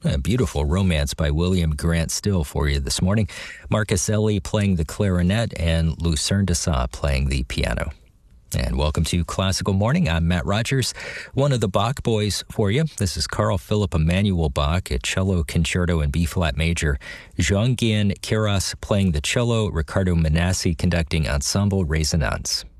A beautiful romance by William Grant Still for you this morning. Marcus Ellie playing the clarinet and Lucerne Dessau playing the piano. And welcome to Classical Morning. I'm Matt Rogers, one of the Bach boys for you. This is Carl Philipp Emanuel Bach, a cello concerto in B-flat major. Jean-Guihen Queyras playing the cello, Ricardo Manassi conducting Ensemble Résonance.